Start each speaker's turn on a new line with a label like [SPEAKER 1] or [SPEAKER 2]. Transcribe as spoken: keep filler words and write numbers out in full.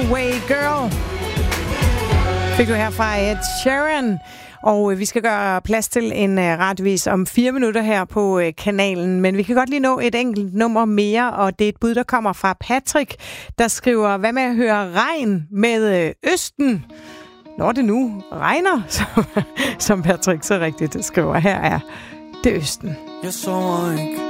[SPEAKER 1] Way Girl. Fik du her fra Ed Sheeran. Og vi skal gøre plads til en radiovis om fire minutter her på kanalen. Men vi kan godt lige nå et enkelt nummer mere, og det er et bud, der kommer fra Patrick, der skriver, hvad med at høre regn med Østen? Når det nu regner, som Patrick så rigtigt skriver. Her er det Østen.
[SPEAKER 2] Jeg sover ikke